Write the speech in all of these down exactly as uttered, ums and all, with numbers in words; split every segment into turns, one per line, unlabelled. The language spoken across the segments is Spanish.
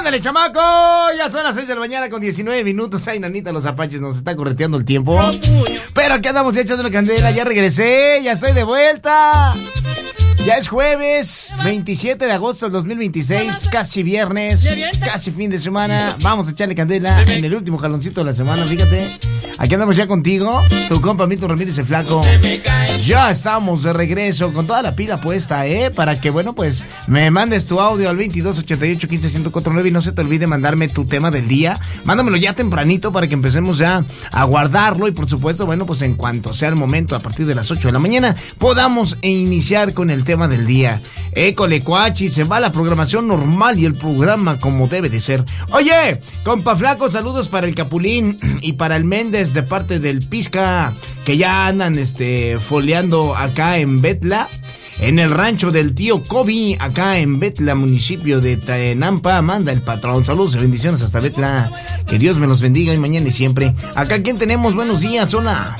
Ándale, chamaco, ya son las seis de la mañana con diecinueve minutos. Ay, nanita, los apaches, nos está correteando el tiempo. Pero aquí andamos ya echando la candela, ya regresé, ya estoy de vuelta. Ya es jueves, veintisiete de agosto del dos mil veintiséis, casi viernes, casi fin de semana. Vamos a echarle candela en el último jaloncito de la semana, fíjate. Aquí andamos ya contigo, tu compa Mito Ramírez el Flaco. Ya estamos de regreso con toda la pila puesta, ¿eh? Para que, bueno, pues me mandes tu audio al veintidós ochenta y ocho quince ciento cuarenta y nueve y no se te olvide mandarme tu tema del día. Mándamelo ya tempranito para que empecemos ya a guardarlo y, por supuesto, bueno, pues en cuanto sea el momento, a partir de las ocho de la mañana, podamos iniciar con el tema del día. École, cuachi, se va la programación normal y el programa como debe de ser. Oye, compa Flaco, saludos para el Capulín y para el Méndez de parte del Pizca, que ya andan este foleando acá en Betla, en el rancho del tío Kobe, acá en Betla, municipio de Tenampa. Manda el patrón, saludos y bendiciones hasta Betla, que Dios me los bendiga hoy, mañana y siempre. Acá, ¿quién tenemos? Buenos días, hola.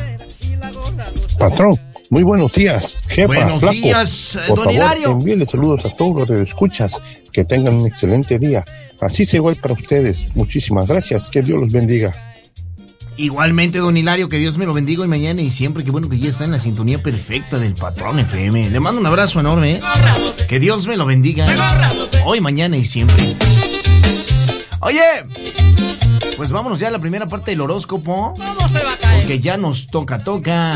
Patrón, muy buenos días, jefa.
Buenos
Flaco,
días,
por
don
favor,
Hilario.
envíele saludos a todos los que escuchas, que tengan un excelente día. Así sea igual para ustedes. Muchísimas gracias, que Dios los bendiga.
Igualmente, don Hilario, que Dios me lo bendiga hoy, mañana y siempre. Qué bueno que ya está en la sintonía perfecta del Patrón F M. Le mando un abrazo enorme, ¿eh? Que Dios me lo bendiga hoy, mañana y siempre. Oye, pues vámonos ya a la primera parte del horóscopo, porque ya nos toca, toca.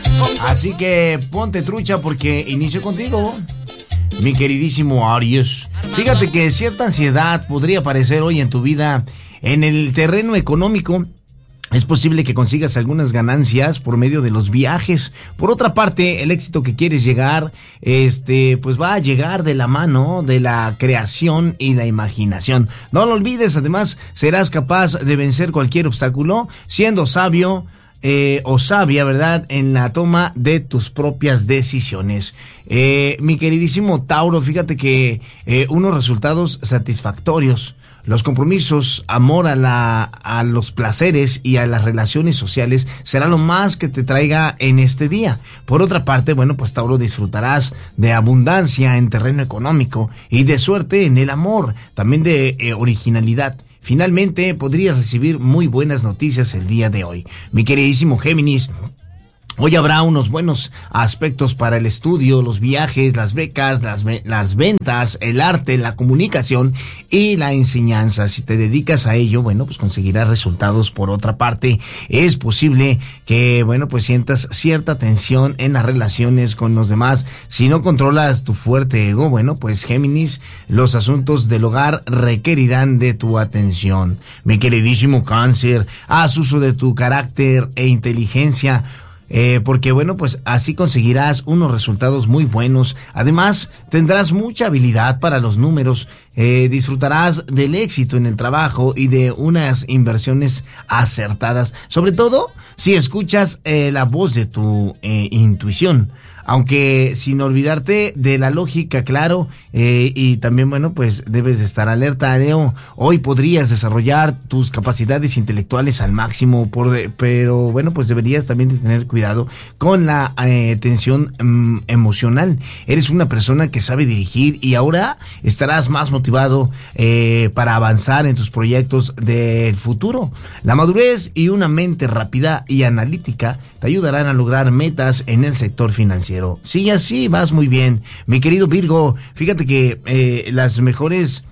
Así que ponte trucha porque inicio contigo, mi queridísimo Aries. Fíjate que cierta ansiedad podría aparecer hoy en tu vida. En el terreno económico, es posible que consigas algunas ganancias por medio de los viajes. Por otra parte, el éxito que quieres llegar, este, pues va a llegar de la mano de la creación y la imaginación. No lo olvides, además, serás capaz de vencer cualquier obstáculo, siendo sabio, Eh, o sabia, ¿verdad?, en la toma de tus propias decisiones. Eh, mi queridísimo Tauro, fíjate que eh, unos resultados satisfactorios. Los compromisos, amor a la a los placeres y a las relaciones sociales será lo más que te traiga en este día. Por otra parte, bueno, pues Tauro, disfrutarás de abundancia en terreno económico y de suerte en el amor, también de eh, originalidad. Finalmente, podrías recibir muy buenas noticias el día de hoy. Mi queridísimo Géminis, hoy habrá unos buenos aspectos para el estudio, los viajes, las becas, las, las ventas, el arte, la comunicación y la enseñanza. Si te dedicas a ello, bueno, pues conseguirás resultados. Por otra parte, es posible que, bueno, pues sientas cierta tensión en las relaciones con los demás. Si no controlas tu fuerte ego, bueno, pues Géminis, los asuntos del hogar requerirán de tu atención. Mi queridísimo Cáncer, haz uso de tu carácter e inteligencia, Eh, porque bueno, pues así conseguirás unos resultados muy buenos. Además, tendrás mucha habilidad para los números, eh, disfrutarás del éxito en el trabajo y de unas inversiones acertadas, sobre todo si escuchas eh, la voz de tu eh, intuición. Aunque sin olvidarte de la lógica, claro, eh, y también, bueno, pues debes de estar alerta, Leo. Hoy podrías desarrollar tus capacidades intelectuales al máximo, por, pero bueno, pues deberías también de tener cuidado con la eh, tensión um, emocional. Eres una persona que sabe dirigir y ahora estarás más motivado eh, para avanzar en tus proyectos del futuro. La madurez y una mente rápida y analítica te ayudarán a lograr metas en el sector financiero. Sí, así vas muy bien. Mi querido Virgo, fíjate que eh, las mejores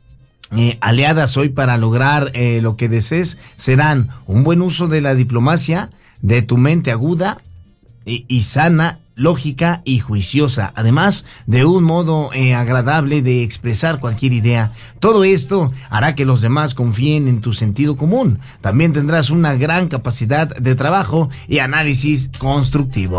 eh, aliadas hoy para lograr eh, lo que desees serán un buen uso de la diplomacia, de tu mente aguda y, y sana, lógica y juiciosa, además de un modo eh, agradable de expresar cualquier idea. Todo esto hará que los demás confíen en tu sentido común. También tendrás una gran capacidad de trabajo y análisis constructivo.